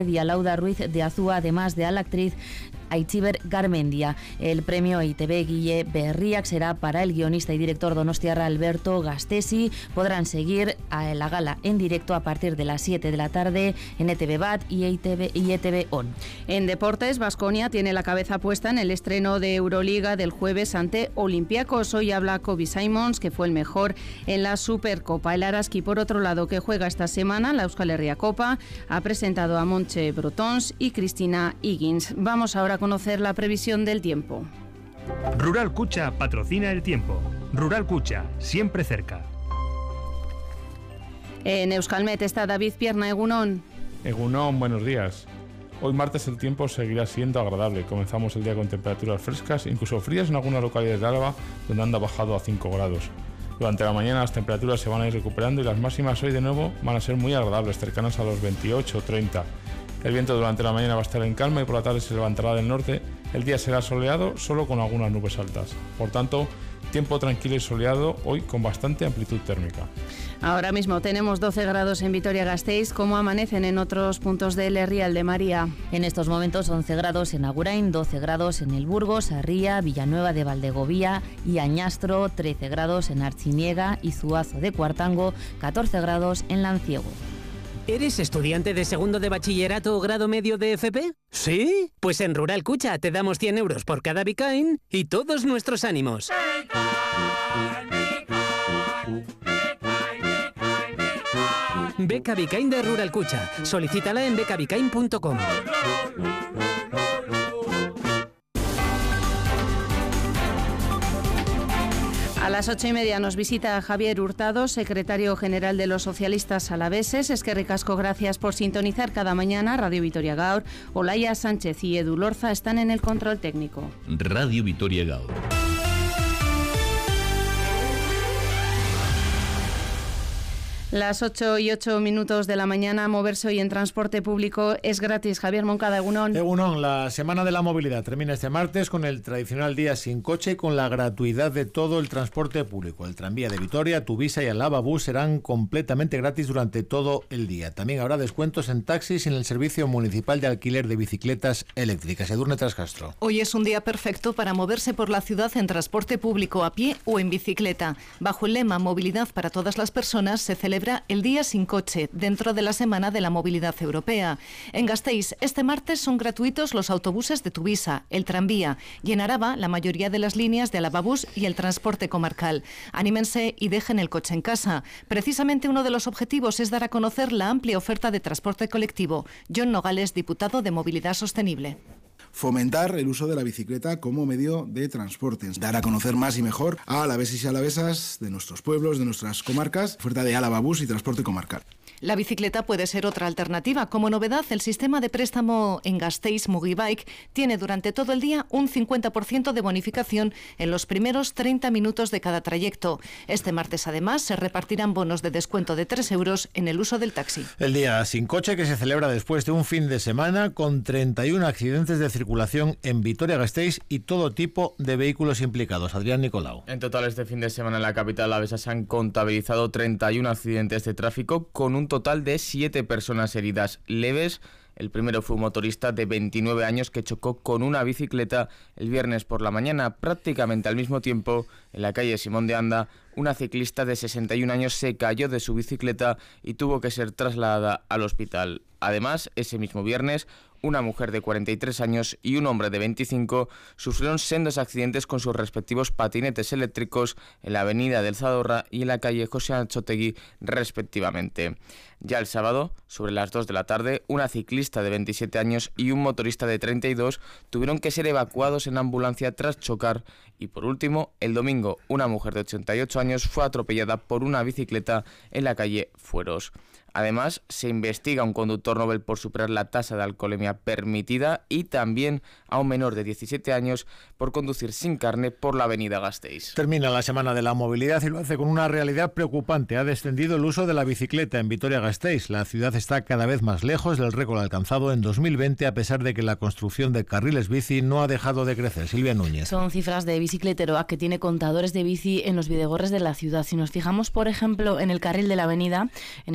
y a Lauda Ruiz de Azúa, además de a la actriz Aitziber Garmendia. El premio ITV Guille Berriak será para el guionista y director donostiarra Alberto Gastesi. Podrán seguir a la gala en directo a partir de las 7 de la tarde en ETV Bat y ETV On. En deportes, Baskonia tiene la cabeza puesta en el estreno de Euroliga del jueves ante Olympiacos. Hoy habla Kobe Simons, que fue el mejor en la Supercopa. El Araski, por otro lado, que juega esta semana la Euskal Herria Copa, ha presentado a Montse Brotons y Cristina Higgins. Vamos ahora a conocer la previsión del tiempo. Rural Cucha patrocina el tiempo. Rural Cucha, siempre cerca. En Euskalmet está David Pierna. Egunon. Egunon, buenos días. Hoy martes el tiempo seguirá siendo agradable. Comenzamos el día con temperaturas frescas, incluso frías en algunas localidades de Álava, donde han bajado a 5 grados. Durante la mañana las temperaturas se van a ir recuperando y las máximas hoy de nuevo van a ser muy agradables, cercanas a los 28 o 30. El viento durante la mañana va a estar en calma y por la tarde se levantará del norte. El día será soleado, solo con algunas nubes altas. Por tanto, tiempo tranquilo y soleado, hoy con bastante amplitud térmica. Ahora mismo tenemos 12 grados en Vitoria-Gasteiz. ¿Cómo amanecen en otros puntos del Herrial de María? En estos momentos 11 grados en Agurain, 12 grados en El Burgos, Arría, Villanueva de Valdegovía y Añastro, 13 grados en Artziniega y Zuazo de Cuartango, 14 grados en Lanciego. ¿Eres estudiante de segundo de bachillerato o grado medio de FP? ¿Sí? Pues en Rural Cucha te damos 100 euros por cada Bicain y todos nuestros ánimos. Beca Bicain de Rural Cucha. Solicítala en becabicain.com. A las 8:30 nos visita Javier Hurtado, secretario general de los socialistas alaveses. Eskerrik asko, gracias por sintonizar cada mañana Radio Vitoria Gaur. Olaya Sánchez y Edu Lorza están en el control técnico. Radio Vitoria Gaur. Las 8:08 de la mañana, moverse hoy en transporte público es gratis. Javier Moncada, egunon. Egunon, la Semana de la Movilidad termina este martes con el tradicional día sin coche y con la gratuidad de todo el transporte público. El tranvía de Vitoria, Tuvisa y el Lavabús serán completamente gratis durante todo el día. También habrá descuentos en taxis y en el servicio municipal de alquiler de bicicletas eléctricas. Edurne Trascastro. Hoy es un día perfecto para moverse por la ciudad en transporte público, a pie o en bicicleta. Bajo el lema Movilidad para todas las personas se celebra el Día sin Coche, dentro de la Semana de la Movilidad Europea. En Gasteiz, este martes son gratuitos los autobuses de Tuvisa, el tranvía, y en Araba, la mayoría de las líneas de Lavabús y el transporte comarcal. Anímense y dejen el coche en casa. Precisamente uno de los objetivos es dar a conocer la amplia oferta de transporte colectivo. John Nogales, diputado de Movilidad Sostenible. Fomentar el uso de la bicicleta como medio de transporte, dar a conocer más y mejor a alaveses y alavesas de nuestros pueblos, de nuestras comarcas, oferta de Álava-Bus y transporte comarcal. La bicicleta puede ser otra alternativa. Como novedad, el sistema de préstamo en Gasteiz Mugibike tiene durante todo el día un 50% de bonificación en los primeros 30 minutos de cada trayecto. Este martes, además, se repartirán bonos de descuento de 3 euros en el uso del taxi. El día sin coche, que se celebra después de un fin de semana con 31 accidentes de circulación en Vitoria-Gasteiz y todo tipo de vehículos implicados. Adrián Nicolau. En total, este fin de semana en la capital alavesa se han contabilizado 31 accidentes de tráfico con un total de 7 personas heridas leves. El primero fue un motorista de 29 años que chocó con una bicicleta el viernes por la mañana. Prácticamente al mismo tiempo, en la calle Simón de Anda, una ciclista de 61 años se cayó de su bicicleta y tuvo que ser trasladada al hospital. Además, ese mismo viernes, una mujer de 43 años y un hombre de 25 sufrieron sendos accidentes con sus respectivos patinetes eléctricos en la avenida del Zadorra y en la calle José Anzotegui, respectivamente. Ya el sábado, sobre las 2 de la tarde, una ciclista de 27 años y un motorista de 32 tuvieron que ser evacuados en ambulancia tras chocar. Y por último, el domingo, una mujer de 88 años fue atropellada por una bicicleta en la calle Fueros. Además, se investiga a un conductor Nobel por superar la tasa de alcoholemia permitida y también a un menor de 17 años por conducir sin carné por la avenida Gasteiz. Termina la Semana de la Movilidad y lo hace con una realidad preocupante. Ha descendido el uso de la bicicleta en Vitoria-Gasteiz. La ciudad está cada vez más lejos del récord alcanzado en 2020, a pesar de que la construcción de carriles bici no ha dejado de crecer. Silvia Núñez. Son cifras de Bicicleteroa, que tiene contadores de bici en los bidegorres de la ciudad. Si nos fijamos, por ejemplo, en el carril de la avenida, en enero y febrero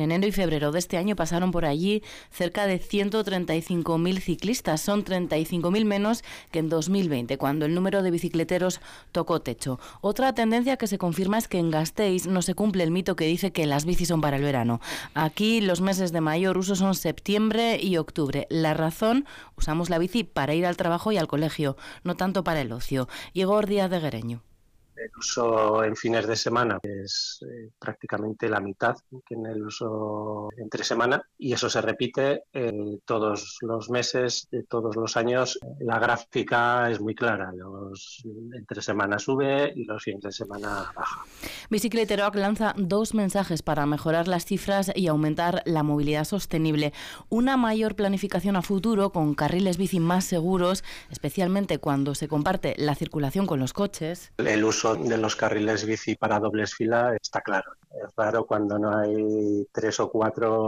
febrero de este año pasaron por allí cerca de 135.000 ciclistas. Son 35.000 menos que en 2020, cuando el número de bicicleteros tocó techo. Otra tendencia que se confirma es que en Gasteiz no se cumple el mito que dice que las bicis son para el verano. Aquí los meses de mayor uso son septiembre y octubre. La razón, usamos la bici para ir al trabajo y al colegio, no tanto para el ocio. Igor Díaz de Guereño. El uso en fines de semana es prácticamente la mitad que en el uso entre semana, y eso se repite todos los meses de todos los años. La gráfica es muy clara, los entre semana sube y los fines de semana baja. Bicicleteroak lanza 2 mensajes para mejorar las cifras y aumentar la movilidad sostenible. Una mayor planificación a futuro con carriles bici más seguros, especialmente cuando se comparte la circulación con los coches. El uso de los carriles bici para dobles fila está claro. Es raro cuando no hay 3 o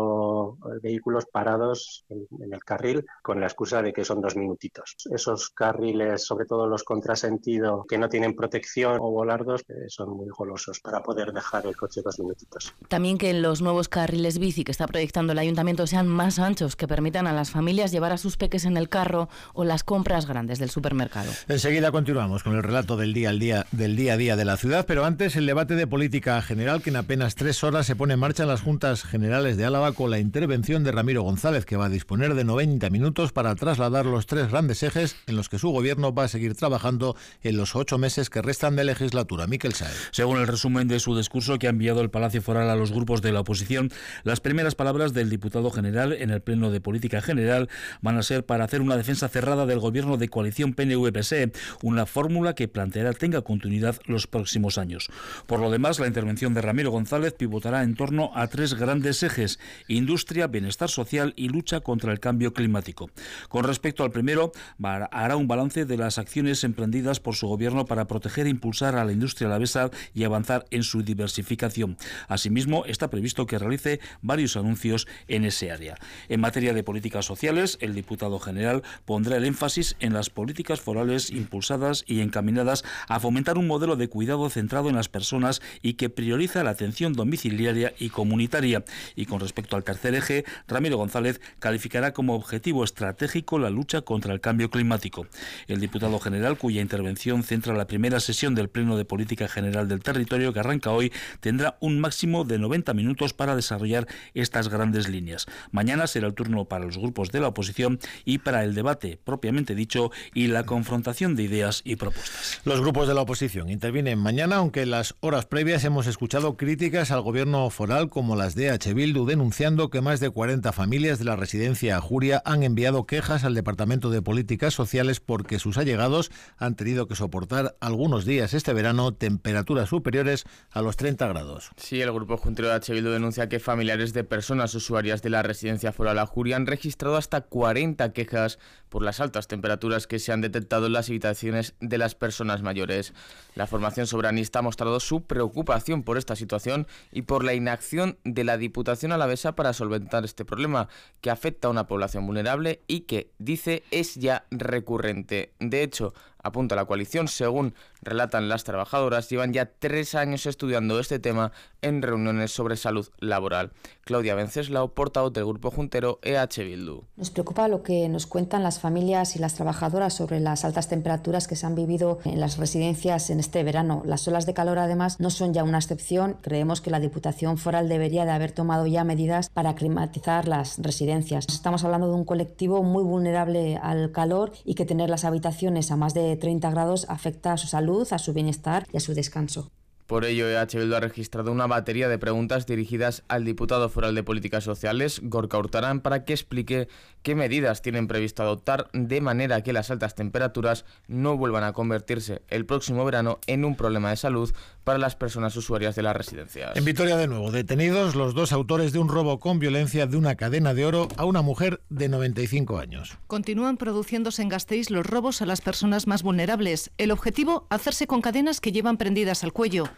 4 vehículos parados en el carril con la excusa de que son 2 minutitos. Esos carriles, sobre todo los contrasentido, que no tienen protección o volardos, son muy golosos para poder dejar el coche 2 minutitos. También que los nuevos carriles bici que está proyectando el ayuntamiento sean más anchos, que permitan a las familias llevar a sus peques en el carro o las compras grandes del supermercado. Enseguida continuamos con el relato del día a día de la ciudad, pero antes el debate de política general, que en apenas 3 horas se pone en marcha en las Juntas Generales de Álava con la intervención de Ramiro González, que va a disponer de 90 minutos para trasladar los 3 grandes ejes en los que su gobierno va a seguir trabajando en los 8 meses que restan de legislatura. Miquel Saez. Según el resumen de su discurso que ha enviado el Palacio Foral a los grupos de la oposición, las primeras palabras del diputado general en el Pleno de Política General van a ser para hacer una defensa cerrada del gobierno de coalición PNV-PSE, una fórmula que planteará tenga continuidad los próximos años. Por lo demás, la intervención de Ramiro González pivotará en torno a 3 grandes ejes: industria, bienestar social y lucha contra el cambio climático. Con respecto al primero, hará un balance de las acciones emprendidas por su gobierno para proteger e impulsar a la industria alavesa y avanzar en su diversificación. Asimismo, está previsto que realice varios anuncios en ese área. En materia de políticas sociales, el diputado general pondrá el énfasis en las políticas forales impulsadas y encaminadas a fomentar un modelo de cuidado centrado en las personas y que prioriza la atención domiciliaria y comunitaria. Y con respecto al tercer eje, Ramiro González calificará como objetivo estratégico la lucha contra el cambio climático. El diputado general, cuya intervención centra la primera sesión del Pleno de Política General del Territorio, que arranca hoy, tendrá un máximo de 90 minutos para desarrollar estas grandes líneas. Mañana será el turno para los grupos de la oposición y para el debate propiamente dicho y la confrontación de ideas y propuestas. Los grupos de la oposición intervienen mañana, aunque en las horas previas hemos escuchado críticas al gobierno foral como las de H. Bildu, denunciando que más de 40 familias de la residencia Ajuria han enviado quejas al Departamento de Políticas Sociales porque sus allegados han tenido que soportar algunos días este verano temperaturas superiores a los 30 grados. Sí, el grupo juntero de H. Bildu denuncia que familiares de personas usuarias de la residencia foral Ajuria han registrado hasta 40 quejas por las altas temperaturas que se han detectado en las habitaciones de las personas mayores. La formación soberanista ha mostrado su preocupación por esta situación y por la inacción de la Diputación alavesa para solventar este problema, que afecta a una población vulnerable y que, dice, es ya recurrente. De hecho, apunta la coalición, según relatan las trabajadoras, llevan ya 3 años estudiando este tema en reuniones sobre salud laboral. Claudia Venceslao, portavoz del grupo juntero EH Bildu. Nos preocupa lo que nos cuentan las familias y las trabajadoras sobre las altas temperaturas que se han vivido en las residencias en este verano. Las olas de calor, además, no son ya una excepción. Creemos que la Diputación Foral debería de haber tomado ya medidas para climatizar las residencias. Estamos hablando de un colectivo muy vulnerable al calor y que tener las habitaciones a más de 30 grados afecta a su salud, a su bienestar y a su descanso. Por ello, EH Bildu ha registrado una batería de preguntas dirigidas al diputado foral de Políticas Sociales, Gorka Hurtarán, para que explique qué medidas tienen previsto adoptar de manera que las altas temperaturas no vuelvan a convertirse el próximo verano en un problema de salud para las personas usuarias de las residencias. En Vitoria, de nuevo, detenidos los 2 autores de un robo con violencia de una cadena de oro a una mujer de 95 años. Continúan produciéndose en Gasteiz los robos a las personas más vulnerables. El objetivo, hacerse con cadenas que llevan prendidas al cuello.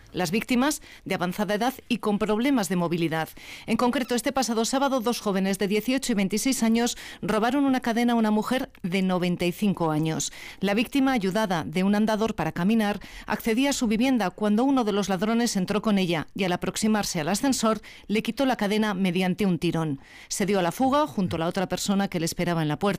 las víctimas de avanzada edad y con problemas de movilidad. En concreto, este pasado sábado, 2 jóvenes de 18 y 26 años robaron una cadena a una mujer de 95 años. La víctima, ayudada de un andador para caminar, accedía a su vivienda cuando uno de los ladrones entró con ella y al aproximarse al ascensor le quitó la cadena mediante un tirón. Se dio a la fuga junto a la otra persona que le esperaba en la puerta.